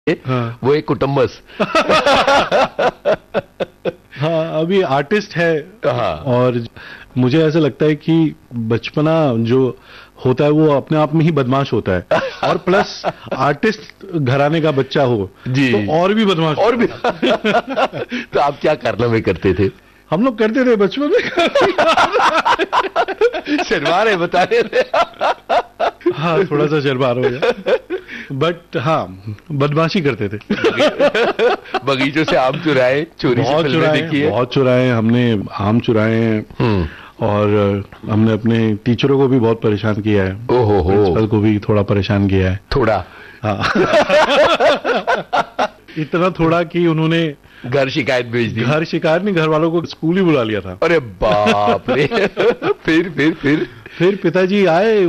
हाँ। वो एक कुटुंबस। हाँ, अभी आर्टिस्ट है। हाँ। और मुझे ऐसा लगता है कि बचपना जो होता है वो अपने आप में ही बदमाश होता है, और प्लस आर्टिस्ट घराने का बच्चा हो जी। तो और भी बदमाश और भी। होता है। तो आप क्या कारनामे करते थे? हम लोग करते थे बचपन में। शर्मा रहे बता रहे थे। हाँ, थोड़ा सा शर्मार हो गया, बट हाँ, बदमाशी करते थे। बगीचों से आम चुराए, चोरी से फिल्में देखी है। बहुत चुराए हमने, आम चुराए हैं। और हमने अपने टीचरों को भी बहुत परेशान किया है। ओहो, प्रिंसिपल को भी थोड़ा परेशान किया है। थोड़ा? हाँ। इतना थोड़ा कि उन्होंने घर शिकायत भेज दी। घर शिकायत नहीं, घर वालों को स्कूल ही बुला लिया था। अरे बाप रे। फिर फिर पिताजी आए,